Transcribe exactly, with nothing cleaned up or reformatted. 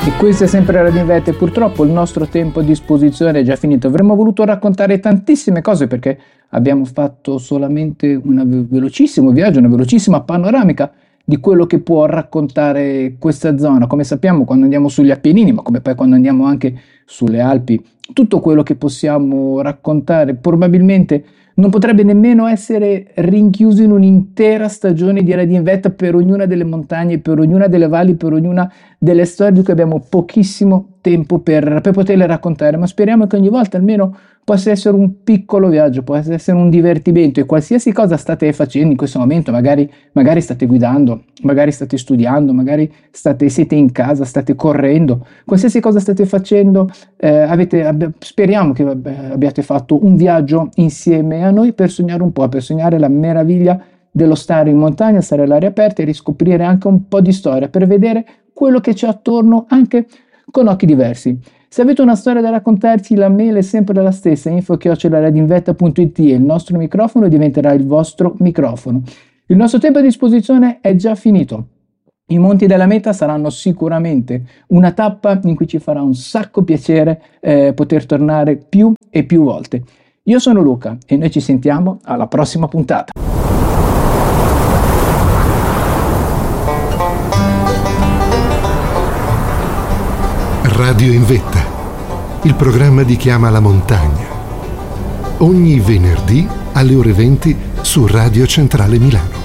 E questo è sempre Radio Invette. Purtroppo il nostro tempo a disposizione è già finito. Avremmo voluto raccontare tantissime cose perché abbiamo fatto solamente un velocissimo viaggio, una velocissima panoramica di quello che può raccontare questa zona. Come sappiamo, quando andiamo sugli Appennini, ma come poi quando andiamo anche sulle Alpi, tutto quello che possiamo raccontare probabilmente non potrebbe nemmeno essere rinchiuso in un'intera stagione di Radio Invette per ognuna delle montagne, per ognuna delle valli, per ognuna delle storie di cui abbiamo pochissimo tempo per, per poterle raccontare, ma speriamo che ogni volta almeno possa essere un piccolo viaggio, possa essere un divertimento, e qualsiasi cosa state facendo in questo momento, magari, magari state guidando, magari state studiando, magari state, siete in casa, state correndo, qualsiasi cosa state facendo, eh, avete, abbia, speriamo che abbiate fatto un viaggio insieme a noi per sognare un po', per sognare la meraviglia dello stare in montagna, stare all'aria aperta e riscoprire anche un po' di storia, per vedere quello che c'è attorno anche con occhi diversi. Se avete una storia da raccontarci, la mail è sempre la stessa, info chiocciola radioinvette punto it, e il nostro microfono diventerà il vostro microfono. Il nostro tempo a disposizione è già finito. I Monti della Meta saranno sicuramente una tappa in cui ci farà un sacco piacere eh, poter tornare più e più volte. Io sono Luca e noi ci sentiamo alla prossima puntata. Radio Invette, il programma di Chi ama la montagna. Ogni venerdì alle ore venti su Radio Centrale Milano.